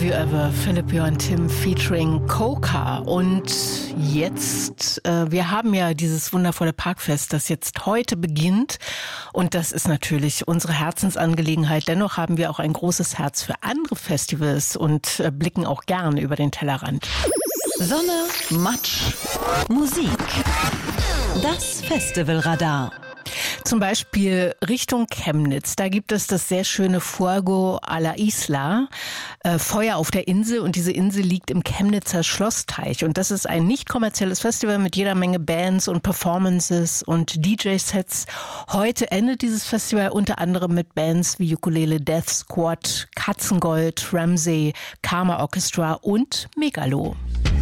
Have You Ever, Philipp Johann Timm featuring Coca. Und jetzt, wir haben ja dieses wundervolle Parkfest, das jetzt heute beginnt. Und das ist natürlich unsere Herzensangelegenheit. Dennoch haben wir auch ein großes Herz für andere Festivals und blicken auch gern über den Tellerrand. Sonne, Matsch, Musik. Das Festivalradar. Zum Beispiel Richtung Chemnitz. Da gibt es das sehr schöne Fuego a la Isla, Feuer auf der Insel. Und diese Insel liegt im Chemnitzer Schlossteich. Und das ist ein nicht kommerzielles Festival mit jeder Menge Bands und Performances und DJ-Sets. Heute endet dieses Festival unter anderem mit Bands wie Ukulele Death Squad, Katzengold, Ramsey, Karma Orchestra und Megalo.